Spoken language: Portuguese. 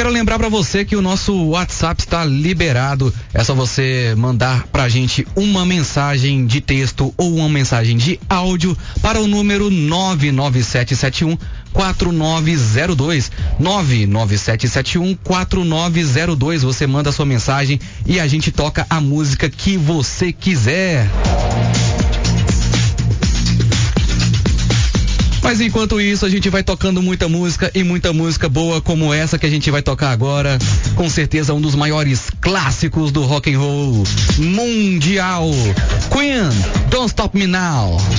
quero lembrar pra você que o nosso WhatsApp está liberado. É só você mandar pra gente uma mensagem de texto ou uma mensagem de áudio para o número 99771 4902 99771 4902. Você manda a sua mensagem e a gente toca a música que você quiser. Mas enquanto isso, a gente vai tocando muita música e muita música boa como essa que a gente vai tocar agora. Com certeza um dos maiores clássicos do rock and roll mundial. Queen, Don't Stop Me Now.